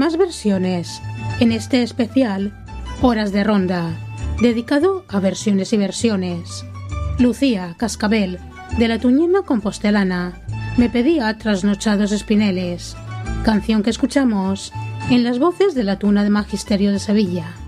más versiones en este especial Horas de Ronda, dedicado a versiones y versiones. Lucía Cascabel, de la Tuñena Compostelana, me pedía Trasnochados Espineles, canción que escuchamos en las voces de la Tuna de Magisterio de Sevilla.